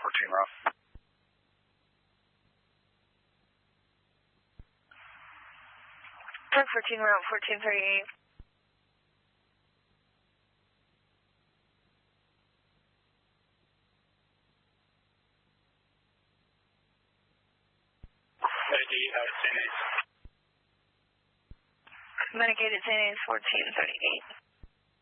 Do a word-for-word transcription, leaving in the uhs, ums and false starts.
fourteen route. Park fourteen route, fourteen thirty-eight. Medicated out of Saint A's. Medicated Saint A's, fourteen thirty-eight.